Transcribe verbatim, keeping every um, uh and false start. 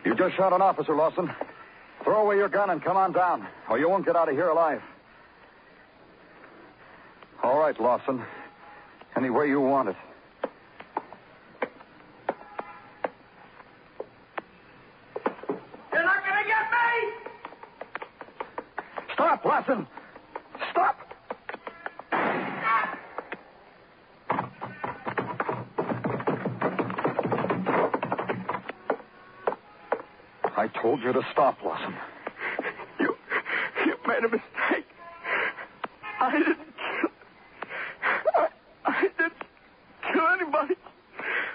You just shot an officer, Lawson. Throw away your gun and come on down, or you won't get out of here alive. All right, Lawson. Any way you want it. You're not going to get me! Stop, Lawson! Stop! I told you to stop, Lawson. You, you made a mistake.